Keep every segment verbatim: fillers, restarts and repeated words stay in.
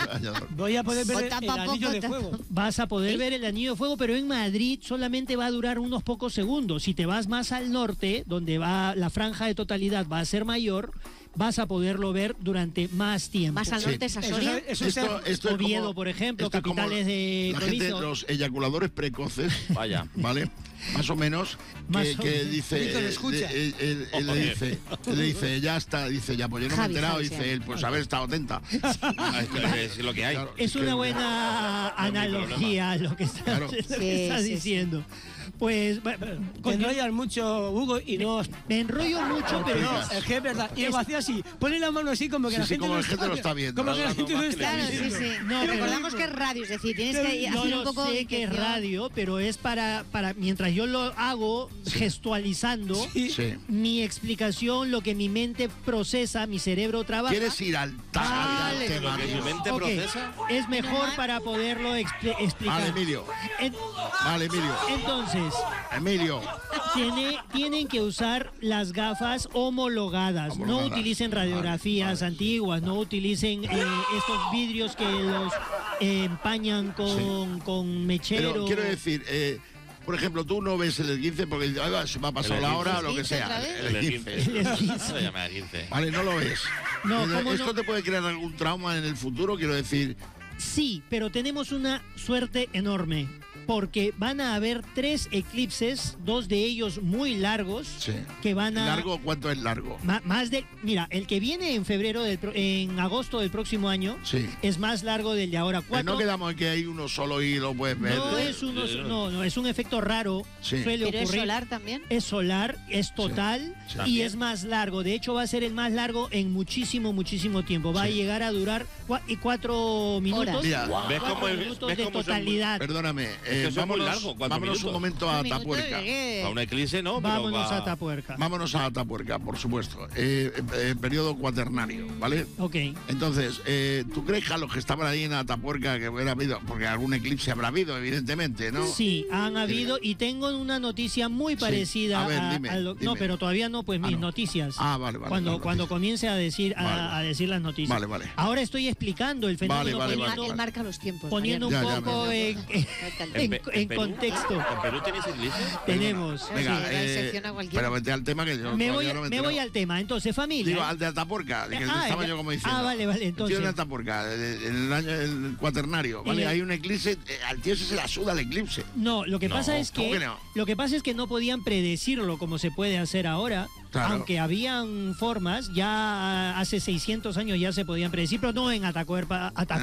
bañador. Voy a poder ver O el, el tampoco anillo de tanto. fuego. Vas a poder ver el anillo de fuego, pero en Madrid solamente va a durar unos pocos segundos. Si te vas más al norte, donde va la franja de totalidad va a ser mayor, vas a poderlo ver durante más tiempo. Más al Sí. norte es Soria. Eso, eso es Esto, esto es Oviedo, como- por ejemplo, esto es como capitales de la gente, provincia. los eyaculadores precoces, Vaya. ¿vale? Más o menos, Más que, o que menos. dice, Víctor, eh, escucha. eh, eh, él- él le Joder. dice, él le dice, ya está, dice, ya, pues yo no me he Javi, enterado, Javi, dice sí. él, pues haber estado atenta. Ah, es que es lo que hay. Claro, Es que- una buena No es mi analogía lo que estás, Claro. lo que Sí, estás sí, sí. diciendo. Pues bueno, Te con- enrollas mucho, Hugo, y no... me enrollo mucho, pero No, es que es verdad. Y lo hacía así. Pone la mano así como que Sí, la sí, gente como no la gente lo está viendo. Como que la Hablando gente no más que está Claro, le sí, viendo. sí. No, pero- Recordamos que es radio, es decir, tienes que yo hacer lo un poco sé de que es intención. radio, pero es para, para mientras yo lo hago gestualizando Sí. Sí. mi explicación, lo que mi mente procesa, mi cerebro trabaja. ¿Quieres ir al, ta- al Vale. tema, Lo que tío? mi mente Ok, procesa. es mejor Normal. para poderlo expli- explicar. Vale, Emilio. En- Vale, Emilio. entonces, Emilio. tiene- tienen que usar las gafas homologadas. No Homologadas. utilicen radiografías Vale, vale. antiguas, no utilicen eh, estos vidrios que los eh, empañan con, con mechero. Pero quiero decir, eh, por ejemplo, tú no ves el quince porque dices, "Ay, va, se me ha pasado El la esguince. hora o lo que ¿Esguince sea. otra vez? El esguince. El esguince. Se llama esguince. Vale, no lo ves. No, Eh, ¿cómo ¿Esto no? te puede crear algún trauma en el futuro? Quiero decir, Sí, pero tenemos una suerte enorme, porque van a haber tres eclipses, dos de ellos muy largos, sí. que van a... ¿Largo? ¿Cuánto es largo? Ma- más de... Mira, el que viene en febrero, del pro- en agosto del próximo año, Sí. es más largo del de ahora. Eh, Cuatro, no quedamos en que hay uno solo y lo puedes ver. no, Eh, es uno- no, no, es un efecto raro, Sí. suele Pero es ocurrir. solar también. Es solar, es total sí. y También. es más largo. De hecho, va a ser el más largo en muchísimo, muchísimo tiempo. Va Sí. a llegar a durar cua- y cuatro minutos. Mira, ¿Ves cuatro cómo es- minutos ves de cómo son muy- totalidad. Perdóname, eh, que eso es muy vámonos, largo, cuatro vámonos un minutos. momento a Un minuto Atapuerca. de que- A una eclipse no, pero Vámonos va- a Atapuerca. Vámonos a Atapuerca, por supuesto. Eh, eh, periodo cuaternario, ¿vale? Ok. Entonces, eh, ¿tú crees que a los que estaban ahí en Atapuerca que hubiera habido, porque algún eclipse habrá habido, evidentemente, ¿no? Sí, han habido y tengo una noticia muy Sí. parecida A ver, a, dime, a lo- dime. no, pero todavía no, pues Ah, mis no. noticias. Ah, vale, vale. cuando vale, cuando vale. comience a decir a, Vale, vale. a decir las noticias. Vale, vale. Ahora estoy explicando el fenómeno, Vale, vale, Él, poniendo, ma- él marca los tiempos. poniendo un Ya, ya, poco ya, ya. en, en- Pe- en Perú- contexto. ¿En Perú tenéis eclipse? Tenemos. Venga, Venga, sí, la eh, disección a cualquiera. pero vete al tema que yo Me todavía voy, no me he me enterado. voy al tema. Entonces, familia. Digo, al de Atapuerca, que Ah, estaba ya. yo como diciendo. Ah, vale, vale, El tío de entonces. Atapuerca, eh, en el año el cuaternario, ¿vale? Eh, Hay un eclipse, eh, al tío ese se la suda el eclipse. No, lo que No, pasa es ¿cómo que, que no? lo que pasa es que no podían predecirlo como se puede hacer ahora, Claro. aunque habían formas, ya hace seiscientos años ya se podían predecir, pero no en Atacuerpa, Ata-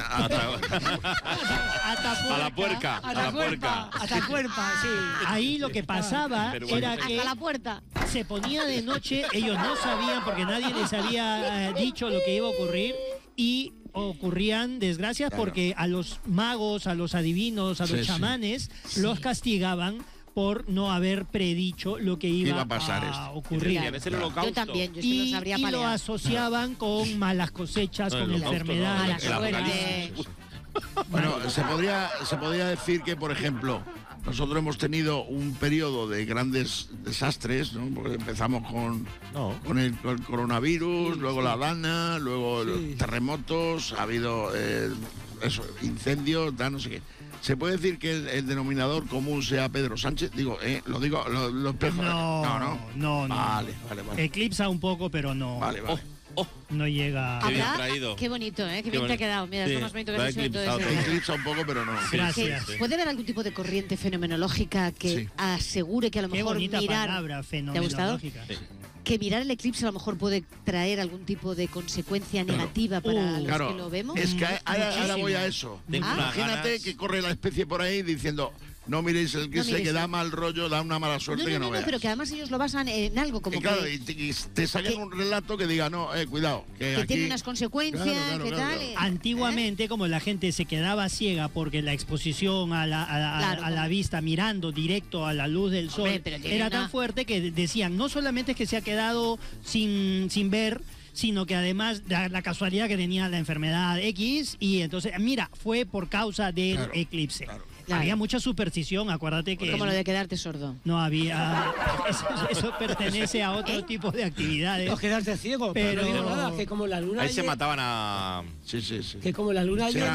Atapuerca. A la puerca, a la puerca. Atacuerpa, sí. Ahí lo que pasaba Pero era bueno, que Hasta la puerta. se ponía de noche, ellos no sabían porque nadie les había eh, dicho lo que iba a ocurrir y ocurrían desgracias Claro. porque a los magos, a los adivinos, a los Sí, sí. chamanes los castigaban por no haber predicho lo que iba, Iba a pasar a esto. ocurrir. Es el holocausto. Yo también, yo es que Y, no sabría y lo palear. asociaban con malas cosechas, No, con el holocausto, enfermedades. Mala el suerte. apocalipsis. Bueno, se podría, se podría decir que, por ejemplo, nosotros hemos tenido un periodo de grandes desastres, ¿no? Porque empezamos con, No. con, el, con el coronavirus, luego la Dana, luego Sí. los terremotos, ha habido eh, eso, incendios, da, no sé qué. ¿Se puede decir que el, el denominador común sea Pedro Sánchez? Digo, eh, lo digo, lo, lo espejo. No, no, no. no, no. Vale, vale, vale. Eclipsa un poco, pero no, Vale, vale. Oh, oh, no llega. Qué bien ¿Habrá? traído. Qué bonito, ¿eh? Qué, Qué bien te ha bonito. quedado. Mira, Sí, es lo más bonito que lo has ha hecho en todo eclipsado ese todo. día. Eclipsa un poco, pero no. Gracias. Que- ¿Puede haber algún tipo de corriente fenomenológica que Sí. asegure que a lo Qué mejor bonita mirar palabra, ¿Te ha gustado? fenomenológica. Sí. que mirar el eclipse a lo mejor puede traer algún tipo de consecuencia Claro. negativa para Uh, los Claro, que lo vemos? es que ahora, ahora Muchísimo. voy a eso. Tengo Ah. unas Imagínate ganas. que corre la especie por ahí diciendo, no miréis el que No se miréis que da el- mal rollo, da una mala no, suerte no, que no, no, no, veas. pero que además ellos lo basan en algo como Y claro, que, y te, y te saquen que- un relato que diga, no, eh, cuidado, que, que aquí... tiene unas consecuencias, Claro, claro, que claro, tal. claro. eh, Antiguamente, como la gente se quedaba ciega porque la exposición a la, a la- a- Claro, a la como- vista, mirando directo a la luz del sol, Hombre, pero tiene era una- tan fuerte que decían, no solamente es que se ha quedado sin, sin ver, sino que además la, la casualidad que tenía la enfermedad X, y entonces, mira, fue por causa del Claro, eclipse. claro. Claro. Había mucha superstición, acuérdate que como lo de quedarte sordo. no había... Eso, eso pertenece a otro ¿Eh? tipo de actividades. O quedarte ciego, pero, Pero- no digo nada, que como la luna Ahí se ayer- mataban a. Sí, sí, sí. que como la luna Sí, ayer